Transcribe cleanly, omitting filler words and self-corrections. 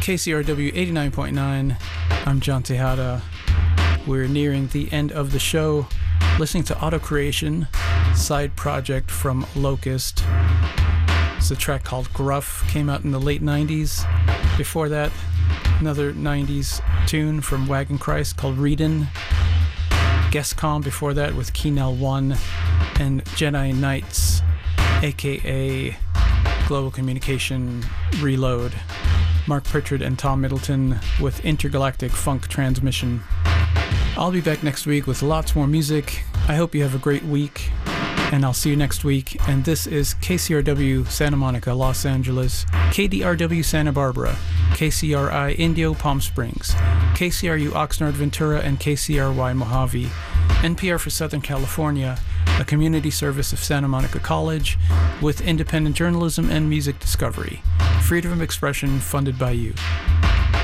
KCRW 89.9. I'm John Tejada. We're nearing the end of the show. Listening to Auto Creation, side project from Locust. It's a track called Gruff, came out in the late 90s. Before that, another 90s tune from Wagon Christ called Readin'. Guestcom before that with Keenel 1 and Jedi Knights, aka Global Communication Reload. Mark Pritchard and Tom Middleton with Intergalactic Funk Transmission. I'll be back next week with lots more music. I hope you have a great week, and I'll see you next week. And this is KCRW Santa Monica, Los Angeles, KDRW Santa Barbara, KCRI Indio Palm Springs, KCRU Oxnard Ventura, and KCRY Mojave, NPR for Southern California, a community service of Santa Monica College with independent journalism and music discovery. Freedom of expression funded by you.